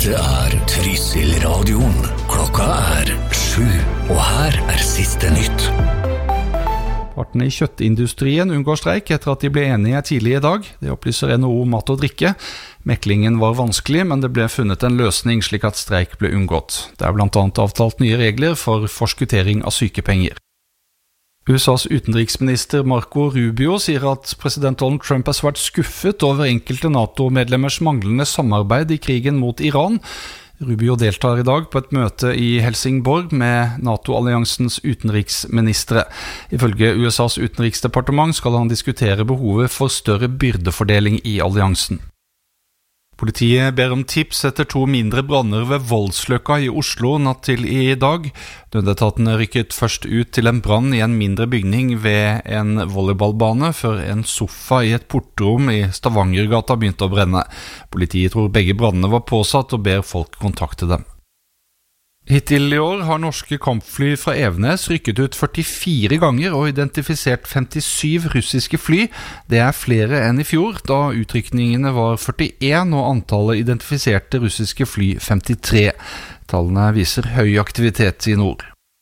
Dette Trysil-radioen. Klokka 7, og her siste nytt. Partene i kjøttindustrien unngår streik etter at de ble enige tidlig i dag. Det opplyser NHO Mat og Drikke. Meklingen var vanskelig, men det ble funnet en løsning slik at streik ble unngått. Det blant annet avtalt nye regler for forskuttering av sykepenger. USAs utenriksminister Marco Rubio sier at president Donald Trump svært skuffet over enkelte NATO-medlemmers manglende samarbeid i krigen mot Iran. Rubio deltar i dag på et møte i Helsingborg med NATO-alliansens utenriksministre. Ifølge USAs utenriksdepartement skal han diskutere behovet for større byrdefordeling i alliansen. Politiet ber om tips etter 2 mindre branner ved Voldsløkka i Oslo natt til i dag. Nødetatene rykket først ut til en brann i en mindre bygning ved en volleyballbane før en sofa i et portrom i Stavangergata begynte å brenne. Politiet tror begge brannene var påsatt og ber folk kontakte dem. Hittil i år har norske kampfly fra Evenes rykket ut 44 ganger og identifisert 57 russiske fly. Det flere enn i fjor, da utrykningene var 41 og antallet identifiserte russiske fly 53. Tallene viser høy aktivitet i nord.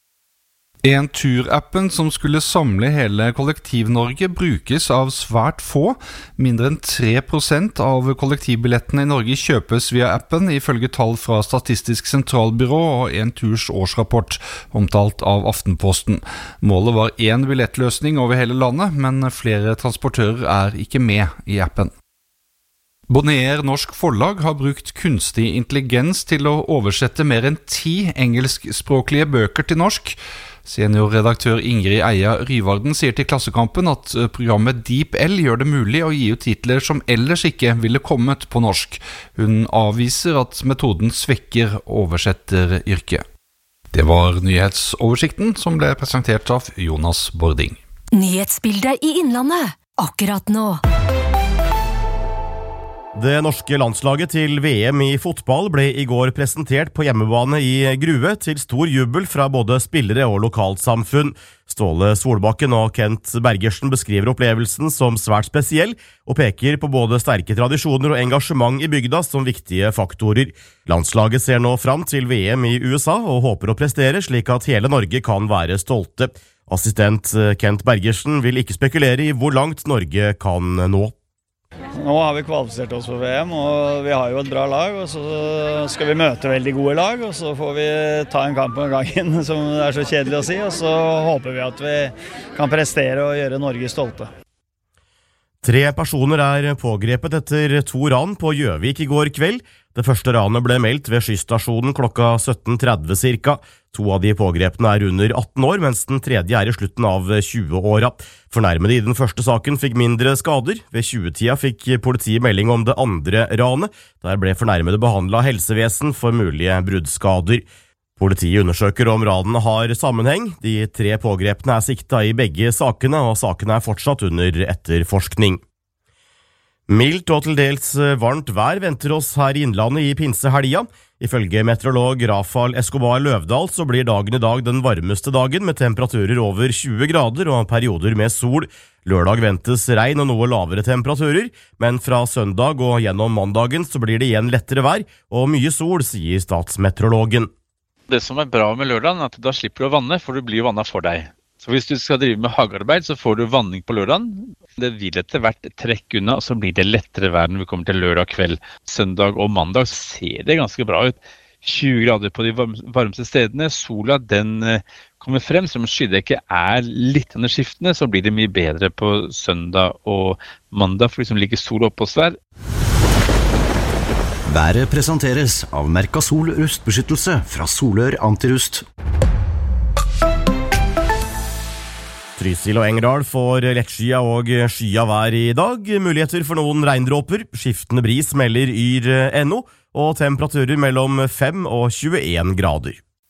Entur-appen som skulle samle hele Kollektiv-Norge brukes av svært få. Mindre enn 3% av kollektivbillettene i Norge kjøpes via appen, ifølge tall fra Statistisk sentralbyrå og Enturs årsrapport, omtalt av Aftenposten. Målet var 1 billettløsning over hele landet, men flere transportører ikke med i appen. Bonnier Norsk Forlag har brukt kunstig intelligens til å oversette mer enn 10 engelskspråklige bøker til norsk. Seniorredaktør Ingrid Eia Ryvarden sier til Klassekampen at programmet DeepL gjør det mulig å gi ut titler som ellers ikke ville kommet på norsk. Hun avviser at metoden svekker oversetteryrket. Det var nyhetsoversikten som ble presentert av Jonas Bording. Nyhetsbildet i Innlandet, akkurat nå. Det norske landslaget til VM i fotball ble i går presentert på hjemmebane i Grue til stor jubel fra både spillere og lokalsamfunn. Ståle Solbakken og Kent Bergersen beskriver opplevelsen som svært spesiell og peker på både sterke tradisjoner og engasjement i bygda som viktige faktorer. Landslaget ser nå fram til VM i USA og håper å prestere slik at hele Norge kan være stolte. Assistent Kent Bergersen vil ikke spekulere i hvor langt Norge kan nå. Nå har vi kvalifisert oss for VM, og vi har jo et bra lag, og så skal vi møte veldig gode lag, og så får vi ta en kamp om gangen, som det så kjedelig å si, og så håper vi at vi kan prestere og gjøre Norge stolte. 3 personer pågrepet etter 2 ran på Gjøvik i går kveld. Det første ranet ble meldt ved skystasjonen klokka 17.30 cirka. 2 av de pågrepene under 18 år, mens den tredje i slutten av 20-åra. Fornærmede i den første saken fikk mindre skader. Ved 20-tida fikk politiet melding om det andre ranet. Der ble fornærmede behandlet av helsevesen for mulige bruddskader. Politiet undersøker om ranene har sammenheng. De 3 pågrepene sikta i begge sakene, og sakene fortsatt under etterforskning. Mildt og til dels varmt vær venter oss her i Innlandet i pinsehelga. Ifølge meteorolog Rafael Escobar Løvdahl så blir dagen i dag den varmeste dagen med temperaturer over 20 grader og perioder med sol. Lørdag ventes regn og noe lavere temperaturer, men fra søndag og gjennom mandagen så blir det igjen lettere vær og mye sol, sier statsmeteorologen. Det som bra med lørdagen at da slipper du å vanne, for du blir vannet for deg. Så hvis du skal drive med hagearbeid, så får du vanning på lørdagen. Det vil etter hvert trekke unna, og så blir det lettere vær når vi kommer til lørdag kveld. Søndag og mandag ser det ganske bra ut. 20 grader på de varmeste stedene. Sola den kommer frem, som skydekket litt skiftende, så blir det mye bedre på søndag og mandag, for liksom ligger sol oppe hos der. Været presenteres av Mercasol rustbeskyttelse fra Solør Antirust. Trysil og Engerdal får lettskia og skya vær i dag. Muligheter for noen regndråper. Skiftende bris melder yr.no, og temperaturer mellom 5 og 21 grader.